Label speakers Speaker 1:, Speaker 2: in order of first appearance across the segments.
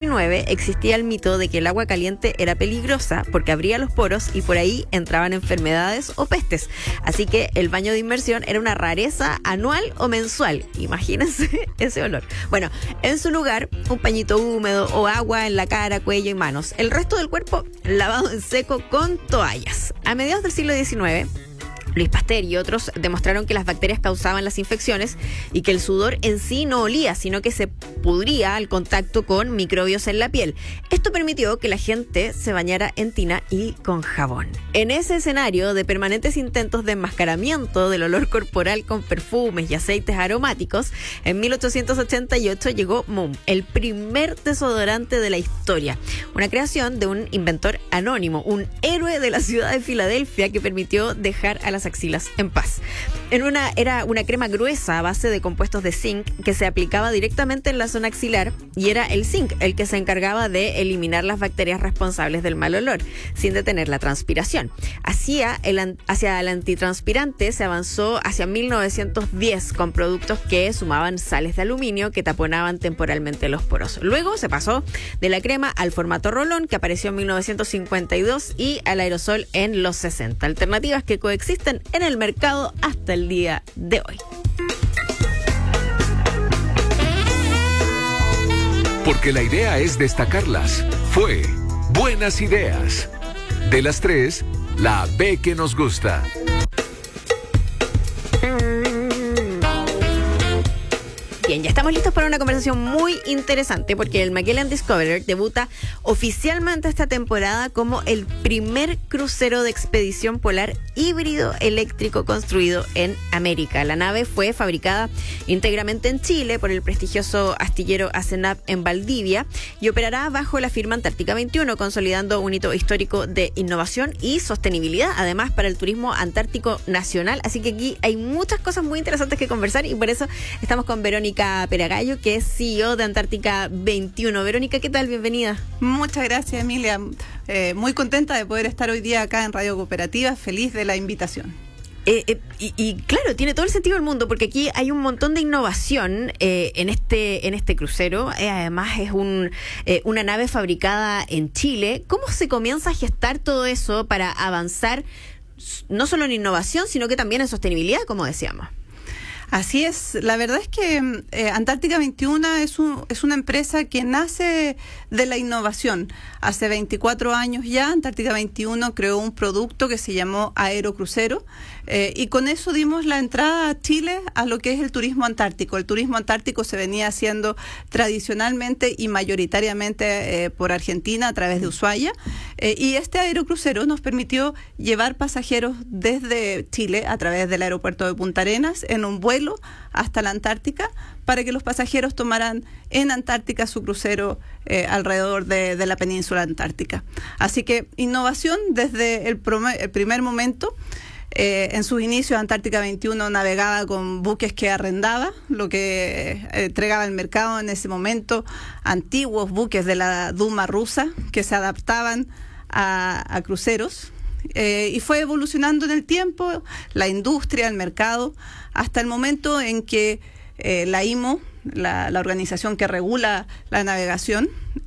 Speaker 1: XIX existía el mito de que el agua caliente era peligrosa porque abría los poros y por ahí entraban enfermedades o pestes. Así que el baño de inmersión era una rareza anual o mensual. Imagínense ese olor. Bueno, en su lugar, un pañito húmedo o agua en la cara, cuello y manos. El resto del cuerpo lavado en seco con toallas. A mediados del siglo XIX, Luis Pasteur y otros demostraron que las bacterias causaban las infecciones y que el sudor en sí no olía, sino que se pudría al contacto con microbios en la piel. Esto permitió que la gente se bañara en tina y con jabón. En ese escenario de permanentes intentos de enmascaramiento del olor corporal con perfumes y aceites aromáticos, en 1888 llegó Mumm, el primer desodorante de la historia. Una creación de un inventor anónimo, un héroe de la ciudad de Filadelfia que permitió dejar a las axilas en paz. Era una crema gruesa a base de compuestos de zinc que se aplicaba directamente en la zona axilar y era el zinc el que se encargaba de eliminar las bacterias responsables del mal olor, sin detener la transpiración. Hacia el antitranspirante se avanzó hacia 1910 con productos que sumaban sales de aluminio que taponaban temporalmente los poros. Luego se pasó de la crema al formato rolón que apareció en 1952 y al aerosol en los 60. Alternativas que coexisten en el mercado hasta el día de hoy.
Speaker 2: Porque la idea es destacarlas. Fue Buenas Ideas. De las tres, la B que nos gusta.
Speaker 1: Bien, ya estamos listos para una conversación muy interesante porque el Magellan Discoverer debuta oficialmente esta temporada como el primer crucero de expedición polar híbrido eléctrico construido en América. La nave fue fabricada íntegramente en Chile por el prestigioso astillero ACENAP en Valdivia y operará bajo la firma Antártica 21, consolidando un hito histórico de innovación y sostenibilidad, además para el turismo antártico nacional. Así que aquí hay muchas cosas muy interesantes que conversar y por eso estamos con Verónica Peragallo, que es CEO de Antártica 21. Verónica, ¿qué tal? Bienvenida.
Speaker 3: Muchas gracias, Emilia. Muy contenta de poder estar hoy día acá en Radio Cooperativa, feliz de la invitación.
Speaker 1: Y claro, tiene todo el sentido del mundo porque aquí hay un montón de innovación en este crucero. Además es una nave fabricada en Chile. ¿Cómo se comienza a gestar todo eso para avanzar no solo en innovación, sino que también en sostenibilidad, como decíamos?
Speaker 3: Así es, la verdad es que Antártica 21 es una empresa que nace de la innovación. Hace 24 años ya Antártica 21 creó un producto que se llamó Aerocrucero y con eso dimos la entrada a Chile a lo que es el turismo antártico. El turismo antártico se venía haciendo tradicionalmente y mayoritariamente por Argentina a través de Ushuaia y este aerocrucero nos permitió llevar pasajeros desde Chile a través del aeropuerto de Punta Arenas en un vuelo hasta la Antártica para que los pasajeros tomaran en Antártica su crucero alrededor de la península antártica. Así que innovación desde el primer momento. En sus inicios Antártica 21 navegaba con buques que arrendaba, lo que entregaba el mercado en ese momento, antiguos buques de la Duma rusa que se adaptaban a cruceros. Y fue evolucionando en el tiempo la industria, el mercado, hasta el momento en que la IMO, la organización que regula la navegación,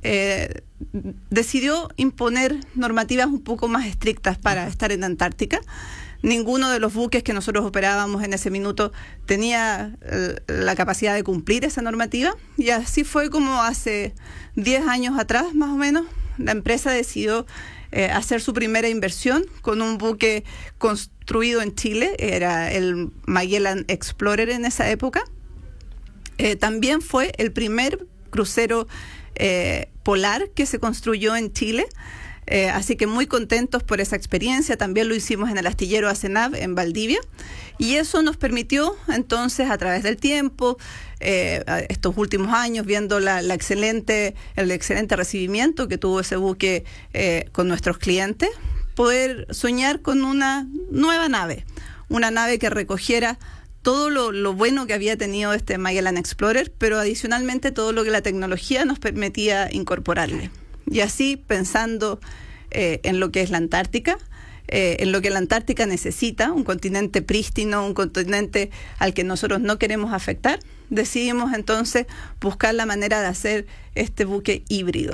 Speaker 3: decidió imponer normativas un poco más estrictas para estar en Antártica. Ninguno de los buques que nosotros operábamos en ese minuto tenía la capacidad de cumplir esa normativa y así fue como hace 10 años atrás, más o menos, la empresa decidió hacer su primera inversión con un buque construido en Chile, era el Magellan Explorer en esa época. También fue el primer crucero polar que se construyó en Chile. Así que muy contentos por esa experiencia. También lo hicimos en el astillero ACENAP en Valdivia y eso nos permitió entonces a través del tiempo, estos últimos años, viendo el excelente recibimiento que tuvo ese buque con nuestros clientes, poder soñar con una nueva nave, una nave que recogiera todo lo bueno que había tenido este Magellan Explorer, pero adicionalmente todo lo que la tecnología nos permitía incorporarle. Y así, pensando en lo que es la Antártica, en lo que la Antártica necesita, un continente prístino, un continente al que nosotros no queremos afectar, decidimos entonces buscar la manera de hacer este buque híbrido.